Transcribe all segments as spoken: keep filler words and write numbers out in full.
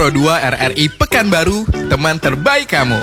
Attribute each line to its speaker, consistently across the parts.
Speaker 1: Pro dua R R I Pekanbaru, teman terbaik kamu.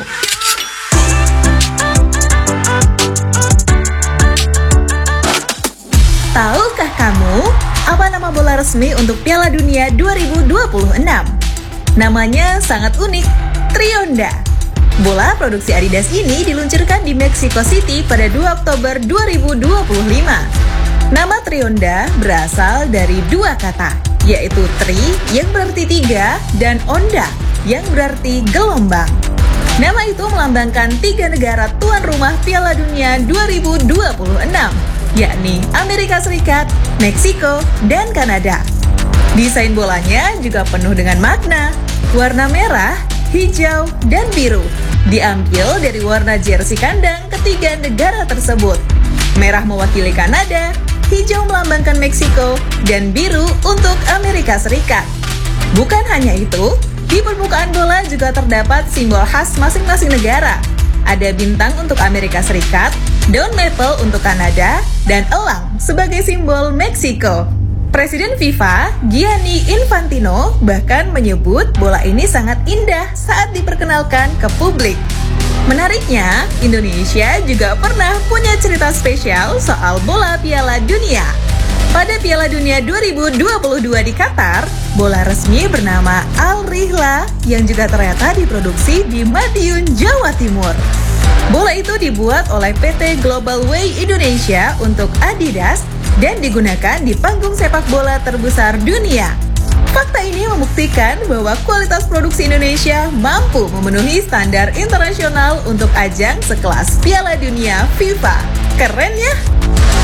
Speaker 2: Tahukah kamu apa nama bola resmi untuk Piala Dunia dua ribu dua puluh enam? Namanya sangat unik, Trionda. Bola produksi Adidas ini diluncurkan di Mexico City pada dua Oktober dua ribu dua puluh lima. Nama Trionda berasal dari dua kata, yaitu tri yang berarti tiga dan onda yang berarti gelombang. Nama itu melambangkan tiga negara tuan rumah Piala Dunia dua ribu dua puluh enam, yakni Amerika Serikat, Meksiko, dan Kanada. Desain bolanya juga penuh dengan makna. Warna merah, hijau, dan biru diambil dari warna jersey kandang ketiga negara tersebut. Merah mewakili Kanada, hijau melambangkan Meksiko, dan biru untuk Amerika Serikat. Bukan hanya itu, di permukaan bola juga terdapat simbol khas masing-masing negara. Ada bintang untuk Amerika Serikat, daun maple untuk Kanada, dan elang sebagai simbol Meksiko. Presiden FIFA, Gianni Infantino, bahkan menyebut bola ini sangat indah saat diperkenalkan ke publik. Menariknya, Indonesia juga pernah punya cerita spesial soal bola Piala Dunia. Pada Piala Dunia dua ribu dua puluh dua di Qatar, bola resmi bernama Al Rihla yang juga ternyata diproduksi di Madiun, Jawa Timur. Bola itu dibuat oleh P T Global Way Indonesia untuk Adidas dan digunakan di panggung sepak bola terbesar dunia. Fakta ini membuktikan bahwa kualitas produksi Indonesia mampu memenuhi standar internasional untuk ajang sekelas Piala Dunia FIFA. Keren ya?